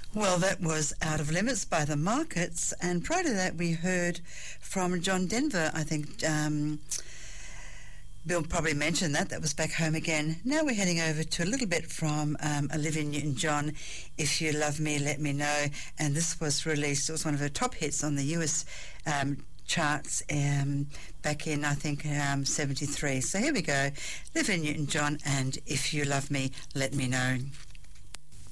Well, that was Out of Limits by The Markets, and prior to that we heard from John Denver. I think Bill probably mentioned that. That was Back Home Again. Now we're heading over to a little bit from Olivia Newton-John, If You Love Me, Let Me Know, and this was released, it was one of her top hits on the US charts back in, I think, 73. So here we go, Olivia Newton-John and If You Love Me, Let Me Know.